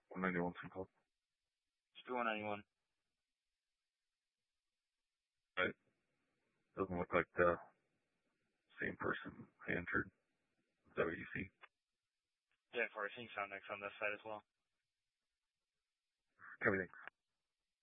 191 St. Paul. Just do 191. Right. Doesn't look like the same person I entered. Is that what you see? Yeah, for I think Sound next on this side as well. Everything.